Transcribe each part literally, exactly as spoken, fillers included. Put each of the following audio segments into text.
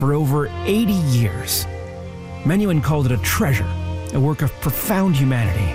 for over eighty years. Menuhin called it a treasure, a work of profound humanity.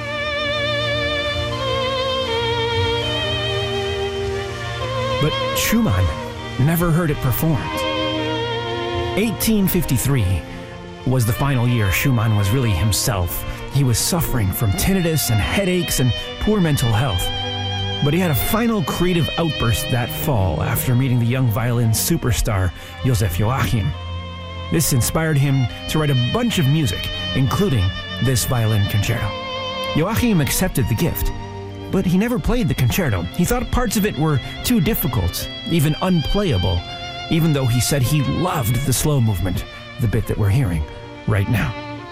But Schumann never heard it performed. eighteen fifty-three was the final year Schumann was really himself. He was suffering from tinnitus and headaches and poor mental health. But he had a final creative outburst that fall after meeting the young violin superstar Joseph Joachim. This inspired him to write a bunch of music, including this violin concerto. Joachim accepted the gift, but he never played the concerto. He thought parts of it were too difficult, even unplayable, even though he said he loved the slow movement, the bit that we're hearing right now.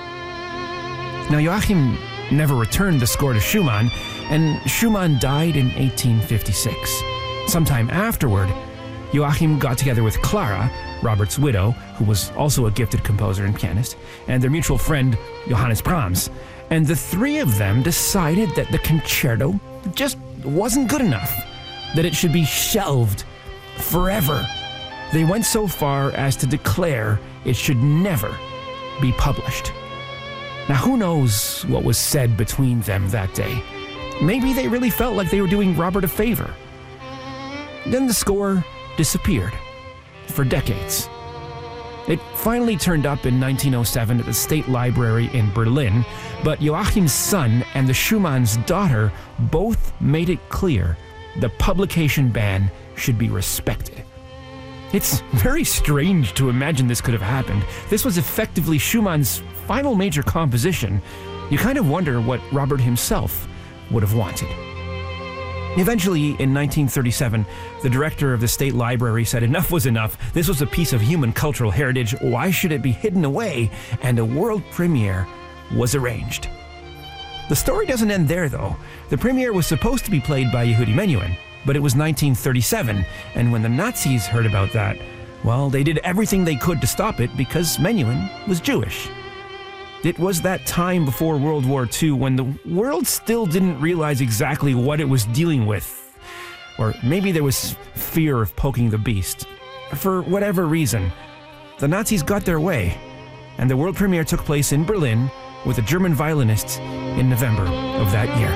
Now, Joachim never returned the score to Schumann, and Schumann died in eighteen fifty-six. Sometime afterward, Joachim got together with Clara, Robert's widow, who was also a gifted composer and pianist, and their mutual friend, Johannes Brahms, and the three of them decided that the concerto just wasn't good enough, that it should be shelved forever. They went so far as to declare it should never be published. Now, who knows what was said between them that day? Maybe they really felt like they were doing Robert a favor. Then the score disappeared for decades. It finally turned up in nineteen oh seven at the State Library in Berlin, but Joachim's son and the Schumann's daughter both made it clear the publication ban should be respected. It's very strange to imagine this could have happened. This was effectively Schumann's final major composition. You kind of wonder what Robert himself would have wanted. Eventually, in nineteen thirty-seven, the director of the State Library said enough was enough. This was a piece of human cultural heritage. Why should it be hidden away? And a world premiere was arranged. The story doesn't end there, though. The premiere was supposed to be played by Yehudi Menuhin, but it was nineteen thirty-seven, and when the Nazis heard about that, well, they did everything they could to stop it because Menuhin was Jewish. It was that time before World War Two when the world still didn't realize exactly what it was dealing with. Or maybe there was fear of poking the beast. For whatever reason, the Nazis got their way, and the world premiere took place in Berlin with the German violinists in November of that year.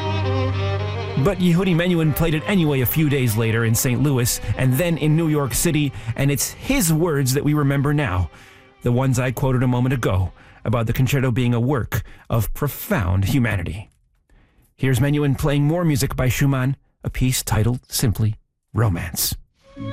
But Yehudi Menuhin played it anyway a few days later in Saint Louis and then in New York City, and it's his words that we remember now, the ones I quoted a moment ago, about the concerto being a work of profound humanity. Here's Menuhin playing more music by Schumann, a piece titled simply Romance.